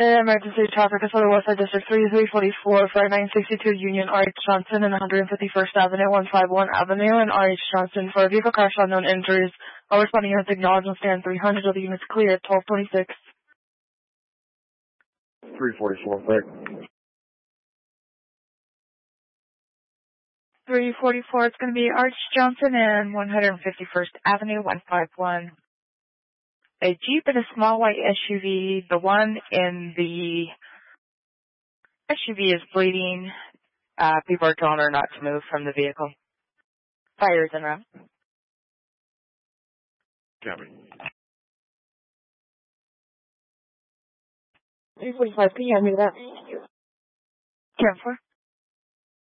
Emergency traffic is for the Westside District 3344 for 962 Union RH Johnson and 151st Avenue, 151 Avenue, and RH Johnson for a vehicle crash, unknown injuries. All responding units acknowledged on stand 300 of the units clear at 1226. 344, correct. 344, it's going to be RH Johnson and 151st Avenue, 151. A Jeep and a small white SUV. The one in the SUV is bleeding. People are telling her not to move from the vehicle. Fire is en route. Copy. 345, can you hand me that? 10-4.